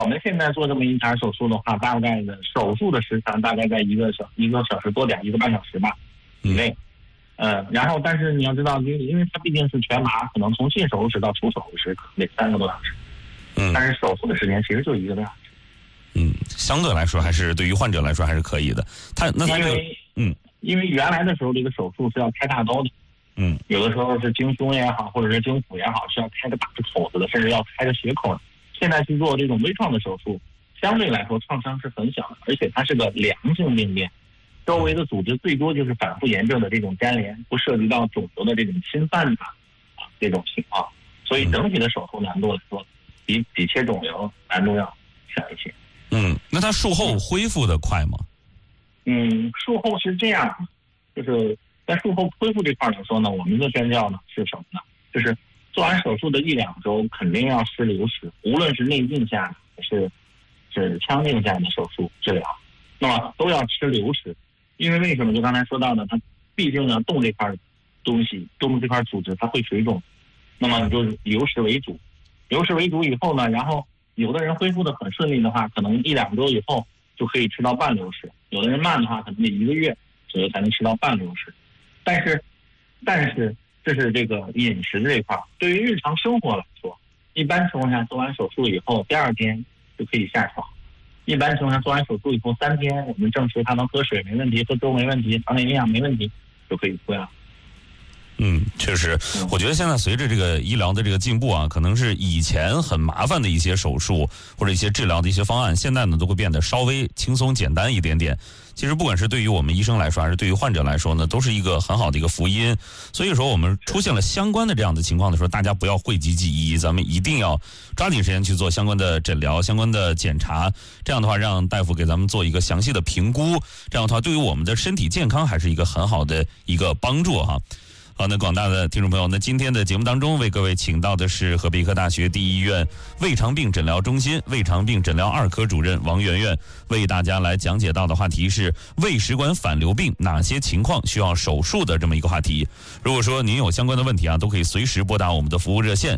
我们现在做这么一场手术的话，大概的手术的时长大概在1个小时多点，1个半小时吧以内。然后但是你要知道，因为它毕竟是全麻，可能从进手术室到出手术室可能得3个多小时。但是手术的时间其实就1个多小时。 相对来说还是对于患者来说还是可以的。 因为原来的时候这个手术是要开大刀的。有的时候是经胸也好，或者是经腹也好，是要开个大的口子的，甚至要开个血口的。现在去做这种微创的手术，相对来说创伤是很小的，而且它是个良性病变，周围的组织最多就是反复炎症的这种粘连，不涉及到肿瘤的这种侵犯这种情况，所以整体的手术难度来说，比切肿瘤难度要小一些。 那它术后恢复的快吗？ 术后是这样，就是在术后恢复这块来说呢，我们的宣教呢是什么呢？就是做完手术的1-2周肯定要吃流食，无论是内镜下还是腔镜下的手术治疗，那么都要吃流食。因为为什么？就刚才说到的，它毕竟要动这块东西，动这块组织，它会水肿，那么你就流食为主。流食为主以后呢，然后有的人恢复的很顺利的话，可能1-2周以后就可以吃到半流食；有的人慢的话，可能得1个月左右才能吃到半流食。但是这是这个饮食这一块。对于日常生活来说，一般情况下做完手术以后第2天就可以下床。一般情况下做完手术以后3天，我们证实他能喝水没问题，喝粥没问题，肠内营养没问题，就可以出院了。 确实，我觉得现在随着这个医疗的这个进步啊，可能是以前很麻烦的一些手术或者一些治疗的一些方案，现在呢都会变得稍微轻松简单一点点。其实不管是对于我们医生来说，还是对于患者来说呢，都是一个很好的一个福音。所以说我们出现了相关的这样的情况的时候，大家不要讳疾忌医，咱们一定要抓紧时间去做相关的诊疗、相关的检查。这样的话，让大夫给咱们做一个详细的评估，这样的话对于我们的身体健康还是一个很好的一个帮助哈。好，那广大的听众朋友，那今天的节目当中为各位请到的是河北医科大学第一医院胃肠病诊疗中心胃肠病诊疗2科主任王媛媛，为大家来讲解到的话题是胃食管反流病哪些情况需要手术的这么一个话题。如果说您有相关的问题啊，都可以随时拨打我们的服务热线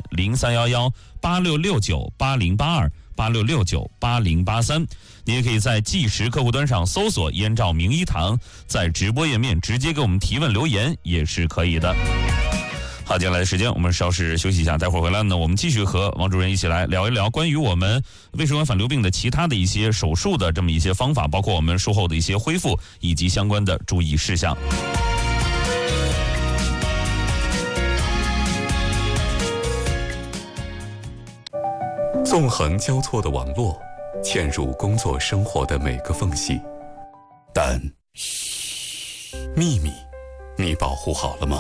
03118669808286698083，你也可以在计时客户端上搜索燕赵名医堂，在直播页面直接给我们提问留言也是可以的。好，接下来的时间我们稍事休息一下，待会儿回来呢，我们继续和王主任一起来聊一聊关于我们胃食管反流病的其他的一些手术的这么一些方法，包括我们术后的一些恢复以及相关的注意事项。 纵横交错的网络嵌入工作生活的每个缝隙，但秘密你保护好了吗？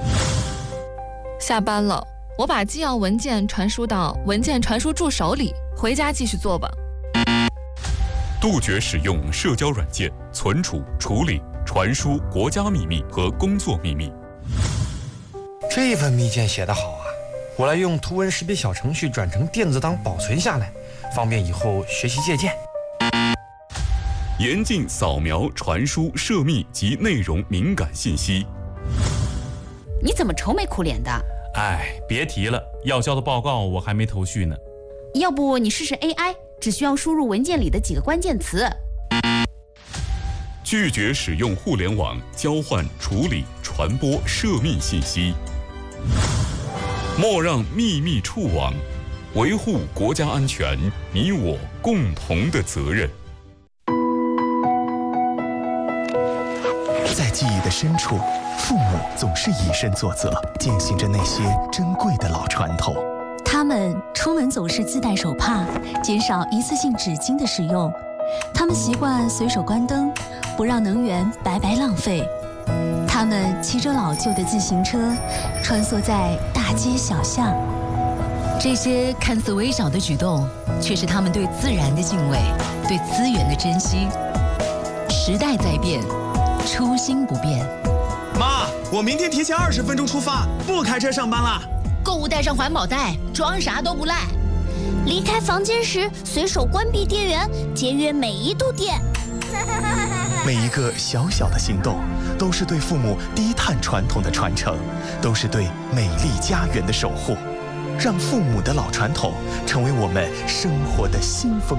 下班了，我把纪要文件传输到文件传输助手里，回家继续做吧。 杜绝使用社交软件存储、处理、传输国家秘密和工作秘密。 这份密件写得好啊，我来用图文识别小程序转成电子档保存下来，方便以后学习借鉴。 严禁扫描、传输涉密及内容敏感信息。 你怎么愁眉苦脸的？ 别提了，要交的报告我还没头绪呢。 要不你试试 AI， 只需要输入文件里的几个关键词。 拒绝使用互联网交换、处理、传播涉密信息。莫让秘密触网，维护国家安全，你我共同的责任。 在记忆的深处，父母总是以身作则，践行着那些珍贵的老传统。 他们出门总是自带手帕，减少一次性纸巾的使用。他们习惯随手关灯，不让能源白白浪费。他们骑着老旧的自行车，穿梭在大街小巷。 这些看似微小的举动，却是他们对自然的敬畏，对资源的珍惜。时代在变，初心不变。 妈，我明天提前20分钟出发，不开车上班了。 购物带上环保袋，装啥都不赖。 离开房间时随手关闭电源，节约每一度电。 每一个小小的行动，都是对父母低碳传统的传承，都是对美丽家园的守护。 让父母的老传统成为我们生活的新风